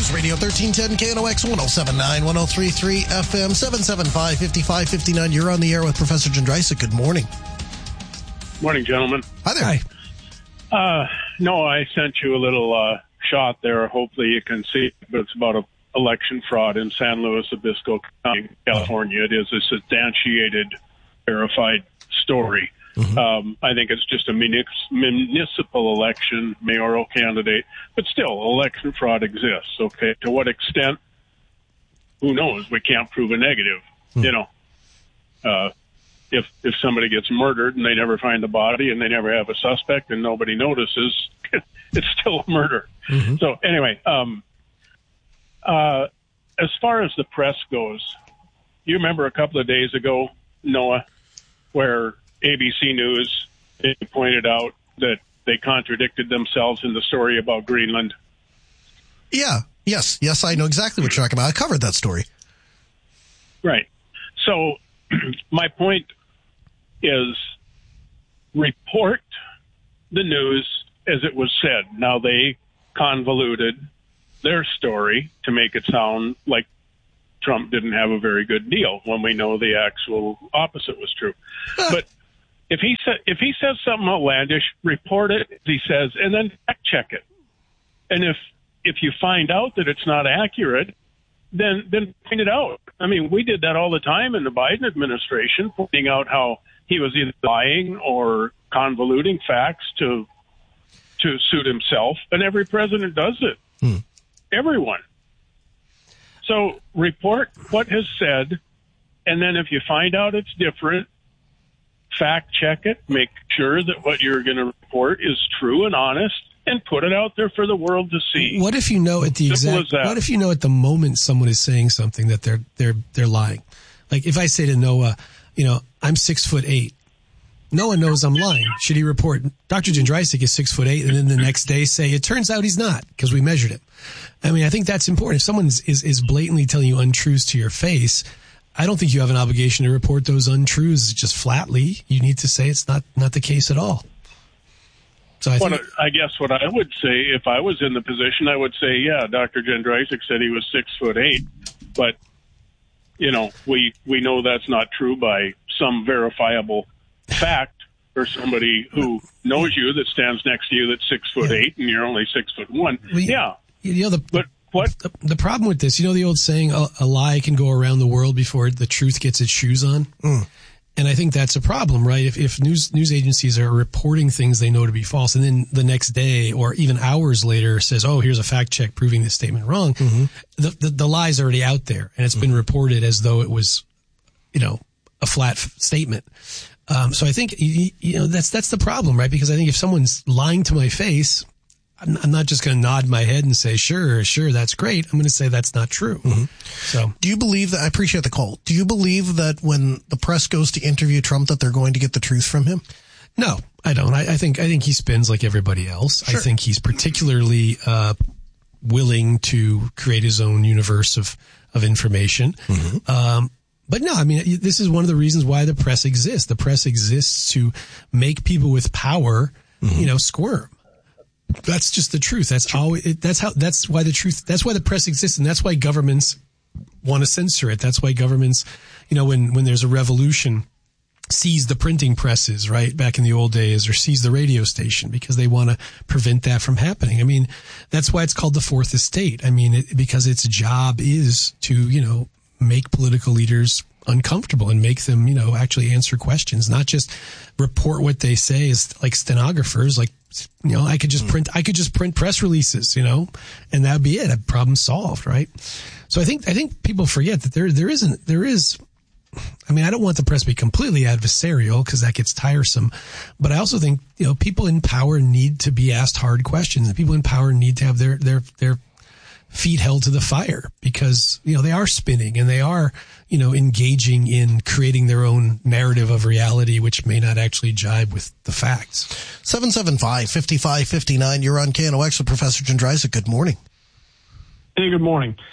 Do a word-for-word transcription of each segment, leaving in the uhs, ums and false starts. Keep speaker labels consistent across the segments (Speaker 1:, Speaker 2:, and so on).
Speaker 1: News Radio thirteen ten K N O X one oh seven point nine, one oh three point three F M, seven seven five, five five five nine. You're on the air with Professor Jędrysik. Good morning.
Speaker 2: Morning, gentlemen.
Speaker 1: Hi there.
Speaker 2: Hi. Uh, no, I sent you a little uh, shot there. Hopefully you can see it, but it's about a election fraud in San Luis Obispo County, California. It is a substantiated, verified story. Mm-hmm. Um, I think it's just a municipal election, mayoral candidate, but still, election fraud exists. Okay, to what extent? Who knows? We can't prove a negative. Mm-hmm. You know, uh, if if somebody gets murdered and they never find the body and they never have a suspect and nobody notices, it's still a murder. Mm-hmm. So anyway, um, uh, as far as the press goes, you remember a couple of days ago, Noah, where A B C News they pointed out that they contradicted themselves in the story about Greenland.
Speaker 1: Yeah, yes, yes, I know exactly what you're talking about. I covered that story.
Speaker 2: Right. So my point is report the news as it was said. Now, they convoluted their story to make it sound like Trump didn't have a very good deal when we know the actual opposite was true. But if he sa- if he says something outlandish, report it, as he says, and then fact check it. And if if you find out that it's not accurate, then then point it out. I mean, we did that all the time in the Biden administration, pointing out how he was either lying or convoluting facts to to suit himself, and every president does it. Hmm. Everyone. So report what has said, and then if you find out it's different, fact check it, make sure that what you're going to report is true and honest, and put it out there for the world to see.
Speaker 3: What if you know at the
Speaker 2: Simple
Speaker 3: exact? What if you know at the moment someone is saying something that they're they're they're lying? Like if I say to Noah, you know, I'm six foot eight. Noah knows I'm lying. Should he report Doctor Jędrysik is six foot eight, and then the next day say it turns out he's not because we measured him? I mean, I think that's important. If someone is is blatantly telling you untruths to your face, I don't think you have an obligation to report those untruths just flatly. You need to say it's not not the case at all. So I, think,
Speaker 2: well, I guess what I would say, if I was in the position, I would say, yeah, Doctor Jędrysik said he was six foot eight, but you know, we we know that's not true by some verifiable fact, or somebody who knows you that stands next to you that's six foot yeah. eight and you're only six foot one.
Speaker 3: Well,
Speaker 2: yeah,
Speaker 3: you know the
Speaker 2: but what
Speaker 3: the, the problem with this? You know the old saying, a, a lie can go around the world before the truth gets its shoes on. Mm. And I think that's a problem, right? If, if news news agencies are reporting things they know to be false, and then the next day or even hours later says, "Oh, here's a fact check proving this statement wrong," mm-hmm. the, the the lie's already out there, and it's mm-hmm. been reported as though it was, you know, a flat f- statement. Um, so I think you, you know that's that's the problem, right? Because I think if someone's lying to my face, I'm, I'm not just going to nod my head and say, sure, sure, that's great. I'm going to say that's not true. Mm-hmm. So,
Speaker 1: do you believe that? I appreciate the call. Do you believe that when the press goes to interview Trump, that they're going to get the truth from him?
Speaker 3: No, I don't. I, I think I think he spins like everybody else. Sure. I think he's particularly uh, willing to create his own universe of of information. Mm-hmm. Um, But no, I mean, this is one of the reasons why the press exists. The press exists to make people with power, mm-hmm. you know, squirm. That's just the truth. That's always, that's how, that's why the truth, that's why the press exists. And that's why governments want to censor it. That's why governments, you know, when, when there's a revolution, seize the printing presses, right? Back in the old days, or seize the radio station because they want to prevent that from happening. I mean, that's why it's called the fourth estate. I mean, it, because its job is to, you know, make political leaders uncomfortable and make them, you know, actually answer questions, not just report what they say as like stenographers. Like, you know, I could just print, I could just print press releases, you know, and that'd be it. A problem solved, right? So I think, I think people forget that there, there isn't, there is, I mean, I don't want the press to be completely adversarial because that gets tiresome, but I also think, you know, people in power need to be asked hard questions, and people in power need to have their, their, their, feet held to the fire because, you know, they are spinning and they are, you know, engaging in creating their own narrative of reality, which may not actually jibe with the facts.
Speaker 1: seven seven five, five five five nine. You're on K N O X with Professor Jędrysik. Good morning.
Speaker 4: Hey, good morning.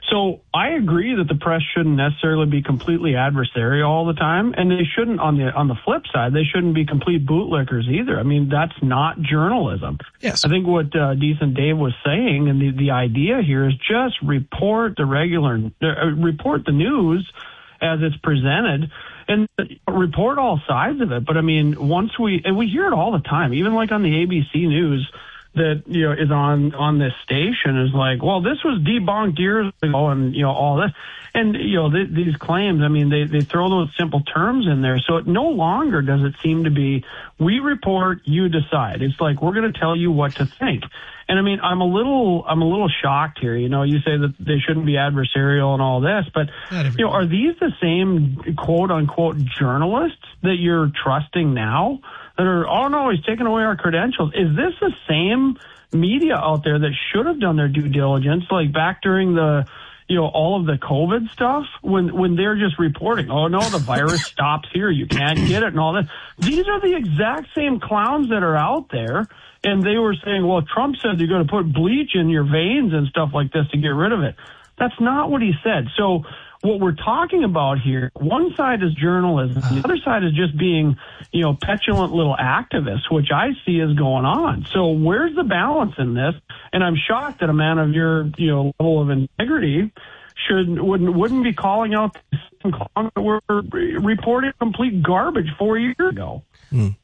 Speaker 4: So I agree that the press shouldn't necessarily be completely adversarial all the time, and they shouldn't, on the on the flip side, they shouldn't be complete bootlickers either. I mean, that's not journalism.
Speaker 3: Yes.
Speaker 4: I think what uh, Decent Dave was saying, and the, the idea here is just report the regular, uh, report the news as it's presented, and report all sides of it. But I mean, once we, and we hear it all the time, even like on the A B C News, that, you know, is on, on this station is like, well, this was debunked years ago and, you know, all this. And, you know, th- these claims, I mean, they, they throw those simple terms in there. So it no longer does it seem to be, we report, you decide. It's like, we're going to tell you what to think. And I mean, I'm a little, I'm a little shocked here. You know, you say that they shouldn't be adversarial and all this, but, you know, are these the same quote unquote journalists that you're trusting now? That are, oh no, he's taking away our credentials. Is this the same media out there that should have done their due diligence, like back during the, you know, all of the COVID stuff, when when they're just reporting, oh no, the virus stops here, you can't get it and all that. These are the exact same clowns that are out there, and they were saying, well, Trump said you're going to put bleach in your veins and stuff like this to get rid of it. That's not what he said. So what we're talking about here, one side is journalism, the other side is just being, you know, petulant little activists, which I see is going on. So where's the balance in this? And I'm shocked that a man of your, you know, level of integrity should wouldn't wouldn't be calling out the clowns that were reporting complete garbage four years ago.
Speaker 1: Mm.